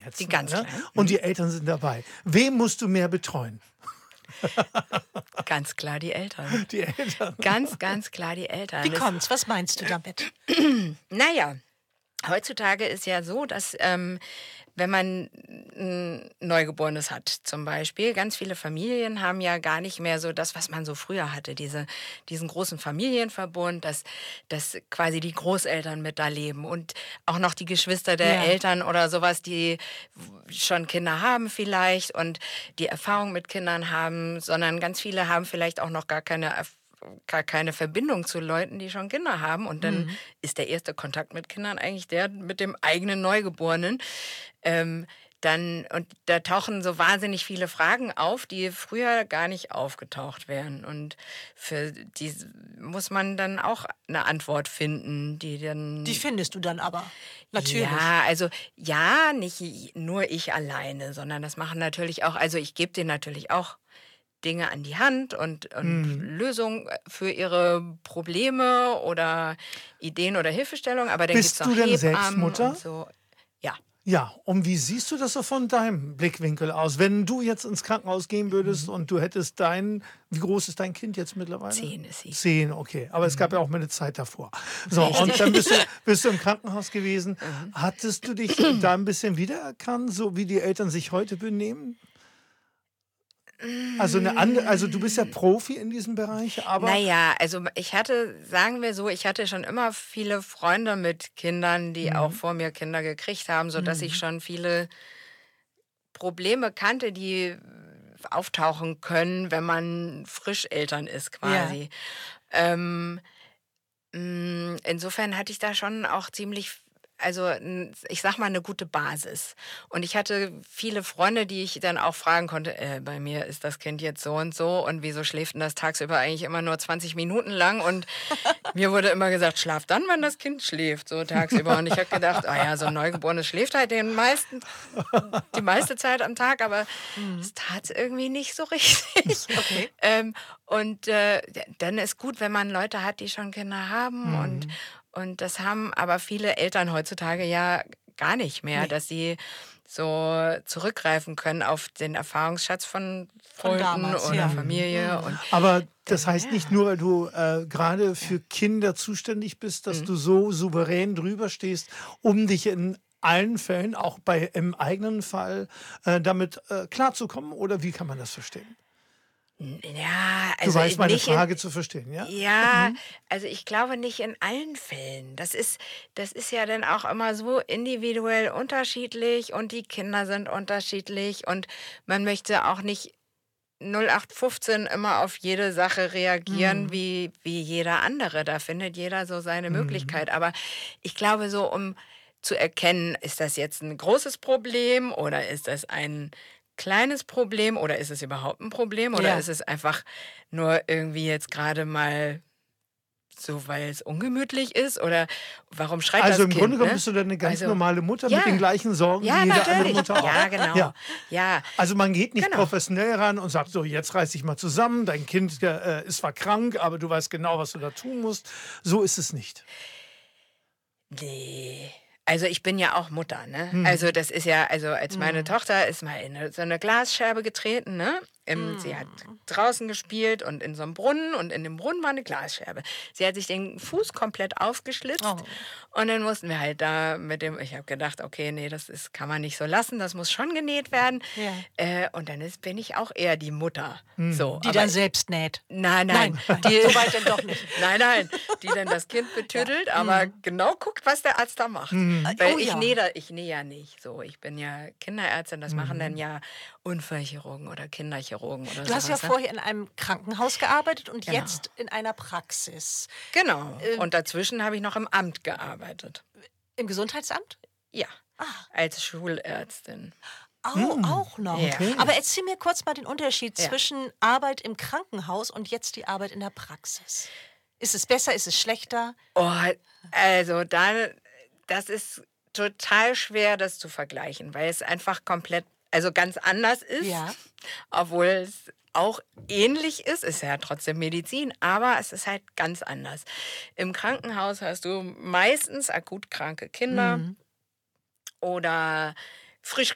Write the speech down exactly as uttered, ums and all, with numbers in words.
jetzt Die mal, ganz ne? Kleinen. Und die Eltern sind dabei. Wem musst du mehr betreuen? Ganz klar die Eltern. Die Eltern. Ganz, ganz klar die Eltern. Wie Das- kommt's? Was meinst du damit? Naja, heutzutage ist ja so, dass ähm, wenn man ein Neugeborenes hat zum Beispiel, ganz viele Familien haben ja gar nicht mehr so das, was man so früher hatte, diese, diesen großen Familienverbund, dass, dass quasi die Großeltern mit da leben und auch noch die Geschwister der Ja. Eltern oder sowas, die schon Kinder haben vielleicht und die Erfahrung mit Kindern haben, sondern ganz viele haben vielleicht auch noch gar keine Erfahrung, gar keine Verbindung zu Leuten, die schon Kinder haben. Und dann Mhm. ist der erste Kontakt mit Kindern eigentlich der mit dem eigenen Neugeborenen. Ähm, dann, und da tauchen so wahnsinnig viele Fragen auf, die früher gar nicht aufgetaucht wären. Und für die muss man dann auch eine Antwort finden, die dann... Die findest du dann aber. Natürlich. Ja, also ja, nicht nur ich alleine, sondern das machen natürlich auch, also ich gebe denen natürlich auch Dinge an die Hand und, und Lösungen für ihre Probleme oder Ideen oder Hilfestellungen. Aber dann Bist gibt's du noch denn Hebammen selbst Mutter? und so. Ja. Ja, und wie siehst du das so von deinem Blickwinkel aus? Wenn du jetzt ins Krankenhaus gehen würdest Mhm. und du hättest dein, wie groß ist dein Kind jetzt mittlerweile? Zehn ist sie. Zehn, okay. Aber es gab ja auch mal eine Zeit davor. So, Richtig. und dann bist du, bist du im Krankenhaus gewesen. Mhm. Hattest du dich da ein bisschen wiedererkannt, so wie die Eltern sich heute benehmen? Also, eine andere, also du bist ja Profi in diesem Bereich, aber Naja, also ich hatte, sagen wir so, ich hatte schon immer viele Freunde mit Kindern, die auch vor mir Kinder gekriegt haben, sodass ich schon viele Probleme kannte, die auftauchen können, wenn man frisch Eltern ist quasi. Ähm, mh, insofern hatte ich da schon auch ziemlich, also n- ich sag mal, eine gute Basis. Und ich hatte viele Freunde, die ich dann auch fragen konnte, äh, bei mir ist das Kind jetzt so und so und wieso schläft denn das tagsüber eigentlich immer nur zwanzig Minuten lang? Und mir wurde immer gesagt, schlaf dann, wenn das Kind schläft, so tagsüber. Und ich habe gedacht, ah ja, so ein Neugeborenes schläft halt den meisten, die meiste Zeit am Tag, aber es tat irgendwie nicht so richtig. Okay. Ähm, und äh, dann ist gut, wenn man Leute hat, die schon Kinder haben. Und, und das haben aber viele Eltern heutzutage ja gar nicht mehr, Nee. dass sie so zurückgreifen können auf den Erfahrungsschatz von Freunden damals, oder ja. Familie. Und Aber das Dann, heißt ja. nicht nur, weil du äh, gerade für Kinder zuständig bist, dass du so souverän drüber stehst, um dich in allen Fällen, auch bei im eigenen Fall, äh, damit äh, klarzukommen? Oder wie kann man das verstehen? ja, Du also weißt meine nicht in- Frage zu verstehen, ja? Ja, also ich glaube nicht in allen Fällen. Das ist, das ist ja dann auch immer so individuell unterschiedlich und die Kinder sind unterschiedlich und man möchte auch nicht null acht fünfzehn immer auf jede Sache reagieren, wie, wie jeder andere. Da findet jeder so seine Möglichkeit. Aber ich glaube so, um zu erkennen, ist das jetzt ein großes Problem oder ist das ein kleines Problem oder ist es überhaupt ein Problem oder Ja. ist es einfach nur irgendwie jetzt gerade mal so, weil es ungemütlich ist oder warum schreit Also das im Kind? Grunde genommen ne? bist du dann eine ganz Also, normale Mutter ja. mit den gleichen Sorgen Ja, wie jede andere natürlich. Mutter auch. Ja, genau. Ja. Ja. Also man geht nicht Genau. professionell ran und sagt so, jetzt reiß dich mal zusammen, dein Kind äh, ist zwar krank, aber du weißt genau, was du da tun musst. So ist es nicht. Nee. Also ich bin ja auch Mutter, ne? Also das ist ja, also als meine Tochter ist mal in eine, so eine Glasscherbe getreten, ne? Im, Sie hat draußen gespielt und in so einem Brunnen und in dem Brunnen war eine Glasscherbe. Sie hat sich den Fuß komplett aufgeschlitzt Oh. und dann mussten wir halt da mit dem, ich habe gedacht, okay, nee, das ist, kann man nicht so lassen, das muss schon genäht werden. Ja. Äh, und dann ist, bin ich auch eher die Mutter. So, Die aber- dann selbst näht. Nein, nein. Nein, die, so weit denn doch nicht. Nein, nein. Die dann das Kind betüdelt, aber genau guckt, was der Arzt da macht. Weil Oh ich ja. nähe da, ich nähe ja nicht so. Ich bin ja Kinderärztin, das machen dann ja Unfallchirurgen oder Kinderchirurgen oder Du hast ja sowas, ne? vorher in einem Krankenhaus gearbeitet und Genau. jetzt in einer Praxis. Genau. Und dazwischen habe ich noch im Amt gearbeitet. Im Gesundheitsamt? Ja. Als Schulärztin. Oh, auch noch. Ja. Okay. Aber erzähl mir kurz mal den Unterschied Ja. zwischen Arbeit im Krankenhaus und jetzt die Arbeit in der Praxis. Ist es besser, ist es schlechter? Oh, also da, das ist total schwer, das zu vergleichen, weil es einfach komplett, also ganz anders ist, Ja. obwohl es auch ähnlich ist, ist ja trotzdem Medizin, aber es ist halt ganz anders. Im Krankenhaus hast du meistens akut kranke Kinder oder frisch